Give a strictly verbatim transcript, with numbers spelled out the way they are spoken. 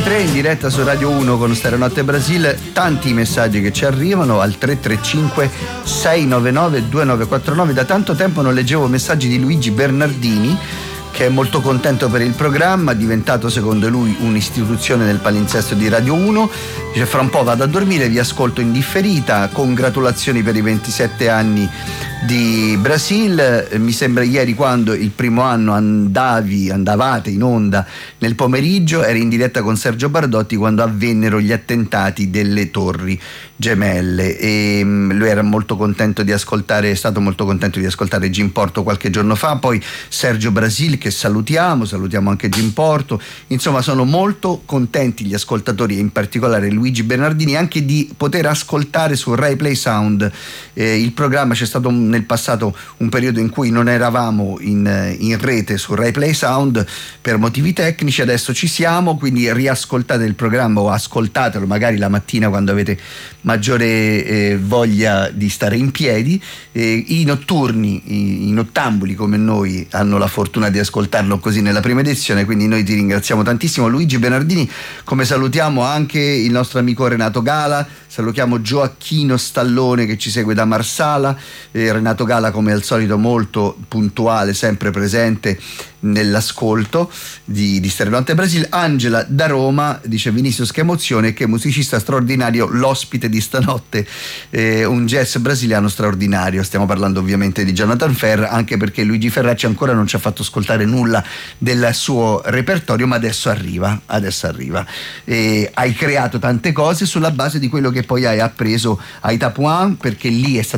ventitré in diretta su Radio uno con Stereo Notte Brasil. Tanti messaggi che ci arrivano al tre tre cinque sei nove nove due nove quattro nove. Da tanto tempo non leggevo messaggi di Luigi Bernardini, che è molto contento per il programma, diventato secondo lui un'istituzione nel palinsesto di Radio uno. Dice: fra un po' vado a dormire, vi ascolto in differita, congratulazioni per i ventisette anni di Brasil. Mi sembra ieri quando il primo anno andavi, andavate in onda nel pomeriggio, eri in diretta con Sergio Bardotti quando avvennero gli attentati delle Torri Gemelle, e lui era molto contento di ascoltare, è stato molto contento di ascoltare Jim Porto qualche giorno fa, poi Sergio Brasil, che salutiamo, salutiamo anche Jim Porto. Insomma, sono molto contenti gli ascoltatori, e in particolare Luigi Bernardini, anche di poter ascoltare su Rai Play Sound eh, il programma. C'è stato un, nel passato un periodo in cui non eravamo in, in rete su Rai Play Sound per motivi tecnici, adesso ci siamo, quindi riascoltate il programma o ascoltatelo magari la mattina quando avete maggiore eh, voglia di stare in piedi. Eh, i notturni, i, i nottambuli come noi hanno la fortuna di ascoltarlo così nella prima edizione, quindi noi ti ringraziamo tantissimo Luigi Bernardini, come salutiamo anche il nostro amico Renato Gala, salutiamo Gioacchino Stallone che ci segue da Marsala. eh, Renato Gala come al solito molto puntuale, sempre presente nell'ascolto di, di Stereo Notte Brasil. Angela da Roma dice: Vinicius, che emozione, che musicista straordinario l'ospite di stanotte, eh, un jazz brasiliano straordinario. Stiamo parlando ovviamente di Jonathan Ferr, anche perché Luigi Ferracci ancora non ci ha fatto ascoltare nulla del suo repertorio, ma adesso arriva, adesso arriva. Eh, hai creato tante cose sulla base di quello che poi hai appreso a Itapuã, perché lì è stato